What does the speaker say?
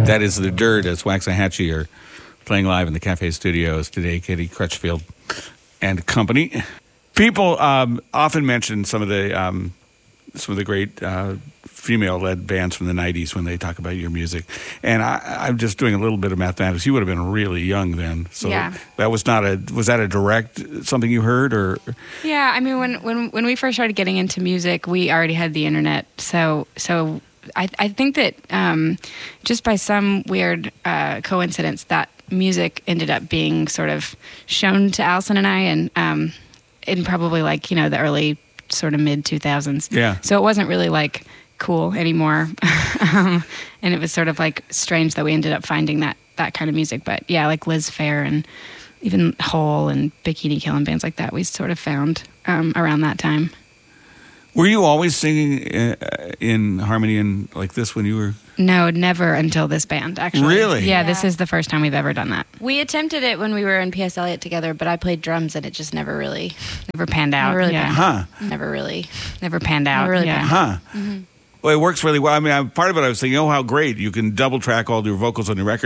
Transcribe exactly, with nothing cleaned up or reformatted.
That is The Dirt, as Waxahachie are playing live in the Cafe Studios today, Katie Crutchfield and company. People um, often mention some of the um, some of the great uh, female-led bands from the nineties when they talk about your music. And I, I'm just doing a little bit of mathematics. You would have been really young then. So yeah. that was not a, was that a direct, something you heard or? Yeah, I mean, when, when, when we first started getting into music, we already had the internet. So, so I, I think that um, just by some weird uh, coincidence, that music ended up being sort of shown to Allison and I, and um, in probably like, you know, the early sort of mid two thousands. Yeah. So it wasn't really like cool anymore. um, and it was sort of like strange that we ended up finding that, that kind of music. But yeah, like Liz Phair and even Hole and Bikini Kill and bands like that, we sort of found um, around that time. Were you always singing uh, in harmony and like this when you were? No, never until this band, actually. Really? Yeah, Yeah. this is the first time we've ever done that. We attempted it when we were in P S Eliot together, but I played drums and it just never really, Never panned out. Never really yeah. Huh. never really. Never panned out. Never really yeah. Huh. Mm-hmm. Well, it works really well. I mean, I, part of it I was thinking, oh, how great. You can double track all your vocals on your record.